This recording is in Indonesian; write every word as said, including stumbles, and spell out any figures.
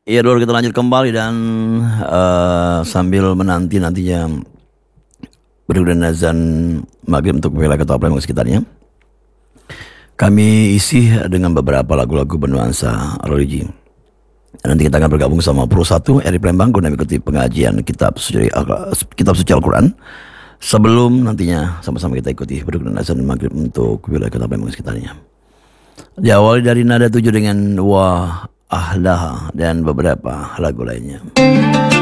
Iya, Dor, kita lanjut kembali dan eh, sambil menanti nantinya berkenan azan maghrib untuk wilayah Kota Palembang sekitarnya. Kami isi dengan beberapa lagu-lagu bernuansa religi. Nanti kita akan bergabung sama Pro satu R I Palembang guna mengikuti pengajian kitab suci kitab suci Al-Quran. Sebelum nantinya sama-sama kita ikuti berkenan azan maghrib untuk wilayah Kota Palembang sekitarnya. Diawali dari nada tujuh dengan wah ahlaha dan beberapa lagu lainnya.